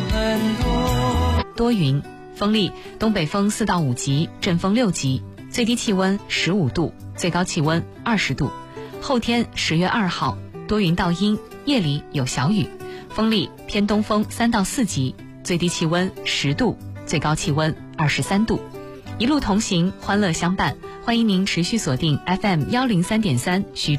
很多。 多云，风力东北风4到5级，阵风6级，最低气温15度，最高气温20度。后天10月2号，多云到阴，夜里有小雨，风力偏东风3到4级，最低气温10度，最高气温23度。一路同行，欢乐相伴，欢迎您持续锁定 FM103.3徐